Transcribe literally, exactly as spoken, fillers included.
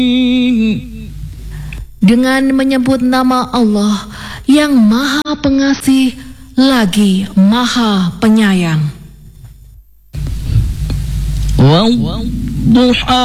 Dengan menyebut nama Allah yang Maha Pengasih lagi Maha Penyayang. Wadduha